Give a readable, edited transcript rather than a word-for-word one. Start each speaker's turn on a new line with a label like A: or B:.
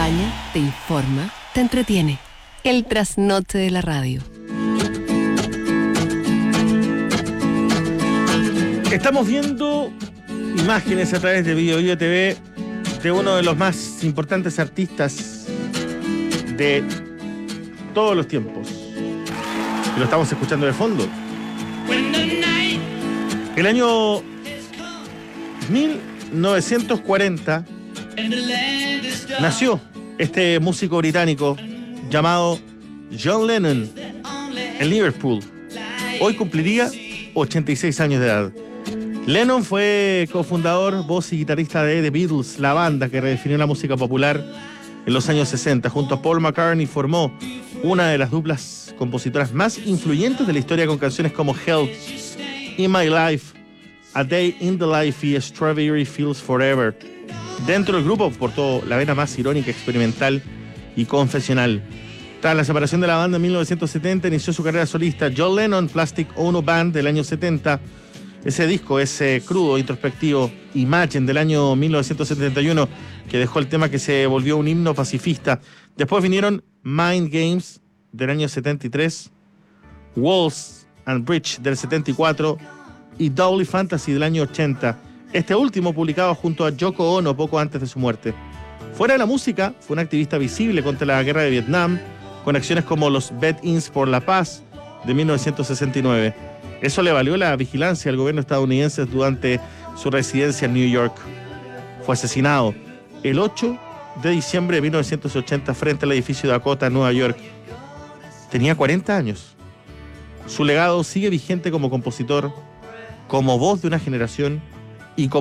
A: acompaña, te informa, te entretiene. El trasnoche de la radio.
B: Estamos viendo imágenes a través de Bio TV de uno de los más importantes artistas de todos los tiempos. Y lo estamos escuchando de fondo. El año 1940 nació este músico británico llamado John Lennon en Liverpool. Hoy cumpliría 86 años de edad. Lennon fue cofundador, voz y guitarrista de The Beatles, la banda que redefinió la música popular en los años 60. Junto a Paul McCartney formó una de las duplas compositoras más influyentes de la historia, con canciones como Help, In My Life, A Day in the Life y Strawberry Fields Forever. Dentro del grupo portó la vena más irónica, experimental y confesional. Tras la separación de la banda en 1970, inició su carrera solista. John Lennon Plastic Ono Band del año 70. Ese disco, ese crudo, introspectivo, Imagine del año 1971, que dejó el tema que se volvió un himno pacifista. Después vinieron Mind Games del año 73, Walls and Bridge del 74 y Double Fantasy del año 80. Este último publicado junto a Yoko Ono poco antes de su muerte. Fuera de la música, fue un activista visible contra la guerra de Vietnam, con acciones como los Bed-Ins por la Paz de 1969. Eso le valió la vigilancia al gobierno estadounidense durante su residencia en New York. Fue asesinado el 8 de diciembre de 1980 frente al edificio Dakota en Nueva York. Tenía 40 años. Su legado sigue vigente como compositor, como voz de una generación y como